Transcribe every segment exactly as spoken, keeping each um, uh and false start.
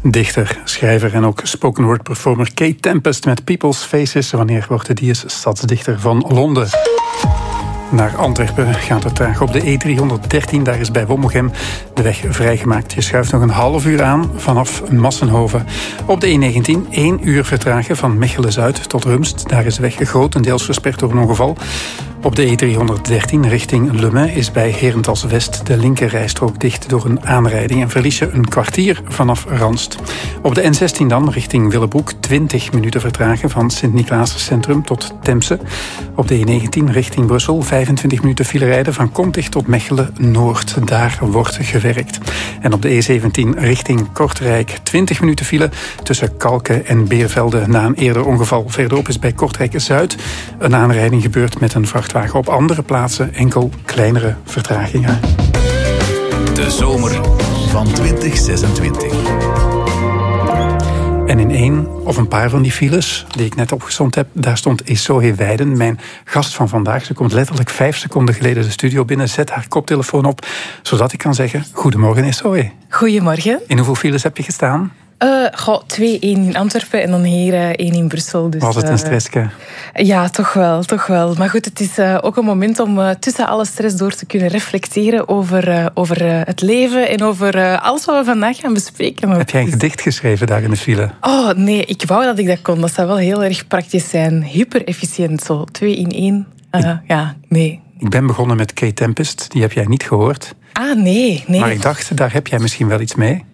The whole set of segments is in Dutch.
Dichter, schrijver en ook spoken word performer Kate Tempest met People's Faces. Wanneer wordt die is stadsdichter van Londen. Naar Antwerpen gaat het traag op de E driehonderddertien. Daar is bij Wommegem de weg vrijgemaakt. Je schuift nog een half uur aan vanaf Massenhoven. Op de E negentien één uur vertragen van Mechelen-Zuid tot Rumst. Daar is de weg grotendeels versperd door een ongeval. Op de E driehonderddertien richting Le Mans is bij Herentals-West de linkerrijstrook dicht door een aanrijding en verlies je een kwartier vanaf Ranst. Op de N zestien dan richting Willebroek twintig minuten vertragen van Sint-Niklaas Centrum tot Temse. Op de E negentien richting Brussel vijfentwintig minuten file rijden van Kontig tot Mechelen-Noord. Daar wordt gewerkt. En op de E zeventien richting Kortrijk twintig minuten file tussen Kalken en Beervelde na een eerder ongeval. Verderop is bij Kortrijk-Zuid een aanrijding gebeurd met een vrachtwagen. Op andere plaatsen enkel kleinere vertragingen. De zomer van twintig zesentwintig. En in één of een paar van die files die ik net opgesomd heb, daar stond Esohe Weiden, mijn gast van vandaag. Ze komt letterlijk vijf seconden geleden de studio binnen, zet haar koptelefoon op, zodat ik kan zeggen, goedemorgen Esohe. Goedemorgen. In hoeveel files heb je gestaan? Uh, goh, twee, één in Antwerpen en dan hier uh, één in Brussel. Dus, was het een stressje? Uh, ja, toch wel, toch wel. Maar goed, het is uh, ook een moment om uh, tussen alle stress door te kunnen reflecteren over, uh, over uh, het leven en over uh, alles wat we vandaag gaan bespreken. Heb jij een gedicht geschreven daar in de file? Oh, nee, ik wou dat ik dat kon. Dat zou wel heel erg praktisch zijn. Hyper-efficiënt, zo. Twee in één. Uh, ik, ja, nee. Ik ben begonnen met Kate Tempest, die heb jij niet gehoord. Ah, nee, nee. Maar ik dacht, daar heb jij misschien wel iets mee.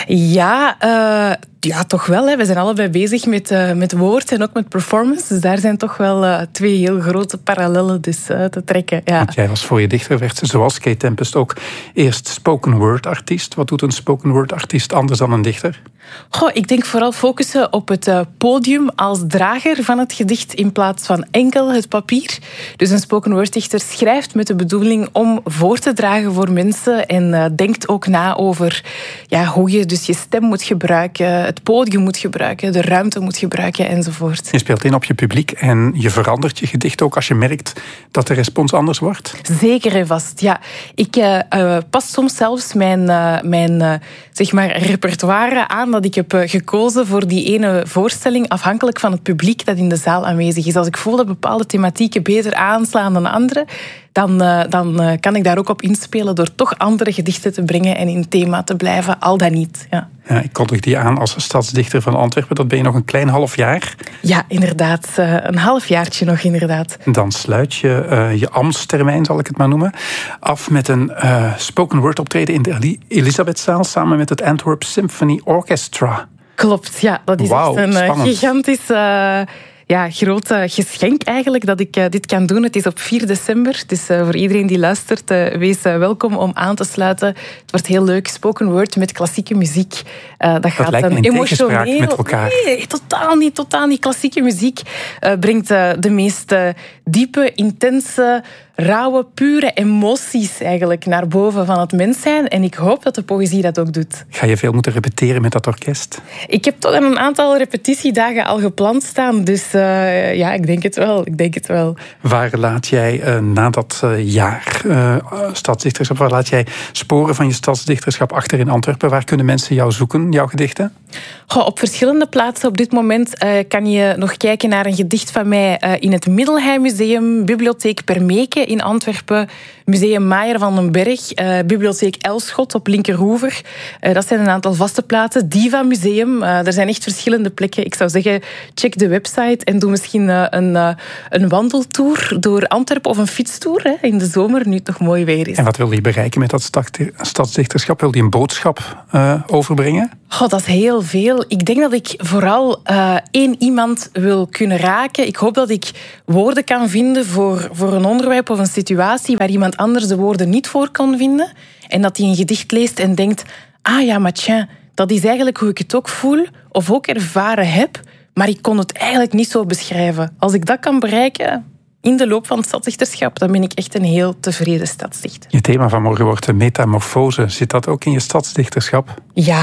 Ja, uh, ja, toch wel. Hè. We zijn allebei bezig met, uh, met woord en ook met performance. Dus daar zijn toch wel uh, twee heel grote parallellen dus, uh, te trekken. Ja. Want jij was voor je dichter werd, zoals Kate Tempest, ook eerst spoken word artiest. Wat doet een spoken word artiest anders dan een dichter? Goh, ik denk vooral focussen op het uh, podium als drager van het gedicht in plaats van enkel het papier. Dus een spoken word dichter schrijft met de bedoeling om voor te dragen voor mensen en uh, denkt ook na over ja, hoe je dus je stem moet gebruiken, het podium moet gebruiken, de ruimte moet gebruiken enzovoort. Je speelt in op je publiek en je verandert je gedicht ook als je merkt dat de respons anders wordt? Zeker en vast, ja. Ik uh, uh, pas soms zelfs mijn, uh, mijn uh, zeg maar repertoire aan dat ik heb uh, gekozen voor die ene voorstelling afhankelijk van het publiek dat in de zaal aanwezig is. Als ik voel dat bepaalde thematieken beter aanslaan dan andere, dan, uh, dan uh, kan ik daar ook op inspelen door toch andere gedichten te brengen en in het thema te blijven, al dan niet. Ja. Ja, ik kondig die aan als stadsdichter van Antwerpen. Dat ben je nog een klein half jaar. Ja, inderdaad. Uh, een halfjaartje nog, inderdaad. Dan sluit je uh, je ambtstermijn, zal ik het maar noemen, af met een uh, spoken word optreden in de Elisabethzaal samen met het Antwerp Symphony Orchestra. Klopt, ja. Dat is wow, echt een spannend. gigantisch uh, ja, groot uh, geschenk eigenlijk dat ik uh, dit kan doen. Het is op vier december, dus uh, voor iedereen die luistert, uh, wees uh, welkom om aan te sluiten. Het wordt heel leuk, spoken word met klassieke muziek. Uh, dat, dat gaat lijkt me een in tegenspraak emotioneel... met elkaar. Nee, totaal niet, totaal niet. Klassieke muziek uh, brengt uh, de meest uh, diepe, intense, rauwe, pure emoties eigenlijk naar boven van het mens zijn. En ik hoop dat de poëzie dat ook doet. Ga je veel moeten repeteren met dat orkest? Ik heb toch een aantal repetitiedagen al gepland staan. Dus uh, ja, ik denk het wel. Ik denk het wel. Waar laat jij uh, na dat uh, jaar uh, stadsdichterschap, waar laat jij sporen van je stadsdichterschap achter in Antwerpen? Waar kunnen mensen jou zoeken, jouw gedichten? Goh, op verschillende plaatsen op dit moment uh, kan je nog kijken naar een gedicht van mij uh, in het Middelheim Museum, Bibliotheek Permeke in Antwerpen, Museum Maier van den Berg, uh, Bibliotheek Elschot op Linkerhoever. Uh, dat zijn een aantal vaste plaatsen. Diva Museum, uh, er zijn echt verschillende plekken. Ik zou zeggen, check de website en doe misschien uh, een, uh, een wandeltour door Antwerpen of een fietstour hè, in de zomer, nu het nog mooi weer is. En wat wil je bereiken met dat stadsdichterschap? Wil je een boodschap uh, overbrengen? Oh, dat is heel veel. Ik denk dat ik vooral uh, één iemand wil kunnen raken. Ik hoop dat ik woorden kan vinden voor, voor een onderwerp of een situatie waar iemand anders de woorden niet voor kan vinden. En dat hij een gedicht leest en denkt, ah ja, maar tja, dat is eigenlijk hoe ik het ook voel of ook ervaren heb, maar ik kon het eigenlijk niet zo beschrijven. Als ik dat kan bereiken in de loop van het stadsdichterschap, dan ben ik echt een heel tevreden stadsdichter. Je thema van morgen wordt de metamorfose. Zit dat ook in je stadsdichterschap? Ja,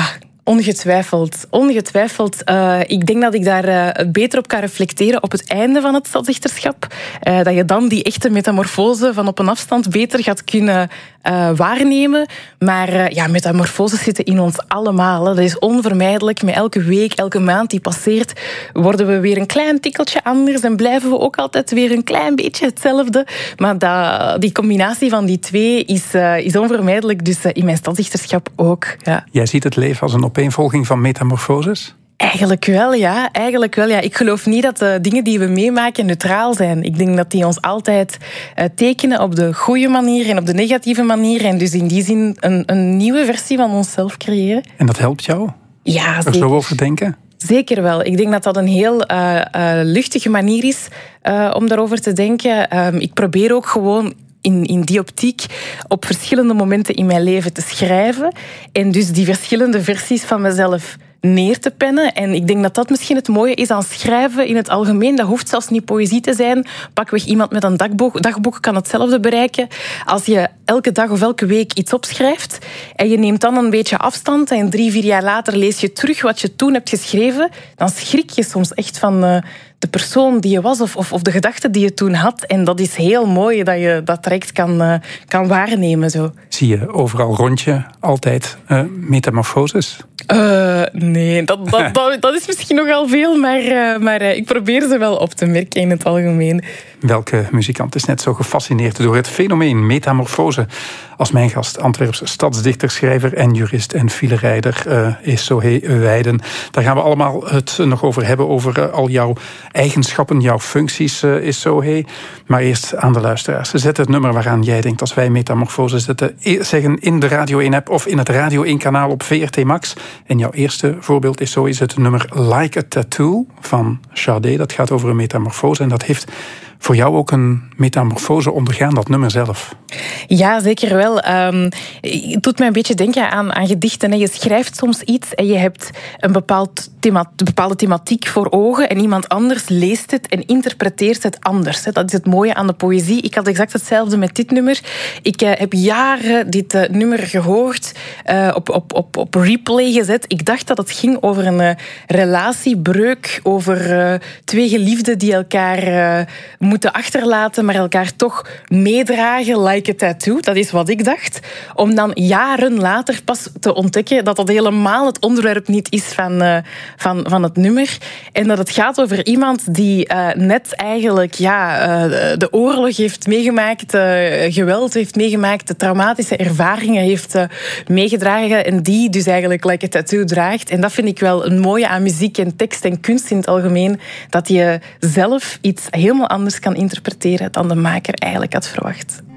Ongetwijfeld. Ongetwijfeld. Uh, ik denk dat ik daar uh, beter op kan reflecteren op het einde van het stadsdichterschap. Uh, dat je dan die echte metamorfose van op een afstand beter gaat kunnen uh, waarnemen. Maar uh, ja, metamorfoses zitten in ons allemaal. Hè. Dat is onvermijdelijk. Met elke week, elke maand die passeert, worden we weer een klein tikkeltje anders en blijven we ook altijd weer een klein beetje hetzelfde. Maar dat, die combinatie van die twee is, uh, is onvermijdelijk. Dus uh, in mijn stadsdichterschap ook. Ja. Jij ziet het leven als een opeenvolging van metamorfoses? Eigenlijk wel, ja. Eigenlijk wel, ja. Ik geloof niet dat de dingen die we meemaken neutraal zijn. Ik denk dat die ons altijd uh, tekenen op de goede manier en op de negatieve manier. En dus in die zin een, een nieuwe versie van onszelf creëren. En dat helpt jou? Ja, er zeker. zo over denken? Zeker wel. Ik denk dat dat een heel uh, uh, luchtige manier is uh, om daarover te denken. Um, ik probeer ook gewoon In, in die optiek op verschillende momenten in mijn leven te schrijven. En dus die verschillende versies van mezelf neer te pennen. En ik denk dat dat misschien het mooie is aan schrijven in het algemeen. Dat hoeft zelfs niet poëzie te zijn. Pakweg iemand met een dagboek, dagboek kan hetzelfde bereiken. Als je elke dag of elke week iets opschrijft en je neemt dan een beetje afstand en drie, vier jaar later lees je terug wat je toen hebt geschreven, dan schrik je soms echt van Uh, de persoon die je was of, of, of de gedachten die je toen had. En dat is heel mooi dat je dat direct kan, uh, kan waarnemen. Zo. Zie je overal rond je altijd uh, metamorfoses? Uh, nee, dat, dat, dat, dat is misschien nogal veel, maar, uh, maar uh, ik probeer ze wel op te merken in het algemeen. Welke muzikant is net zo gefascineerd door het fenomeen metamorfose als mijn gast, Antwerpse stadsdichter, schrijver en jurist en filerijder uh, Esohe Weiden. Daar gaan we allemaal het nog over hebben, over uh, al jouw eigenschappen, jouw functies, uh, Esohe. Maar eerst aan de luisteraars. Zet het nummer waaraan jij denkt als wij metamorfose zetten, zeggen in de Radio één-app of in het Radio één-kanaal op V R T Max. En jouw eerste voorbeeld is zo is het nummer Like a Tattoo van Sade. Dat gaat over een metamorfose en dat heeft voor jou ook een metamorfose ondergaan, dat nummer zelf. Ja, zeker wel. Um, het doet mij een beetje denken aan, aan gedichten. Je schrijft soms iets en je hebt een bepaald thema, bepaalde thematiek voor ogen en iemand anders leest het en interpreteert het anders. Dat is het mooie aan de poëzie. Ik had exact hetzelfde met dit nummer. Ik uh, heb jaren dit uh, nummer gehoord, uh, op, op, op, op replay gezet. Ik dacht dat het ging over een uh, relatiebreuk, over uh, twee geliefden die elkaar uh, moeten achterlaten, maar elkaar toch meedragen, like a tattoo. Dat is wat ik dacht. Om dan jaren later pas te ontdekken dat dat helemaal het onderwerp niet is van, uh, van, van het nummer. En dat het gaat over iemand die uh, net eigenlijk ja, uh, de oorlog heeft meegemaakt, uh, geweld heeft meegemaakt, de traumatische ervaringen heeft uh, meegedragen en die dus eigenlijk like a tattoo draagt. En dat vind ik wel een mooie aan muziek en tekst en kunst in het algemeen, dat je zelf iets helemaal anders kan interpreteren dan de maker eigenlijk had verwacht.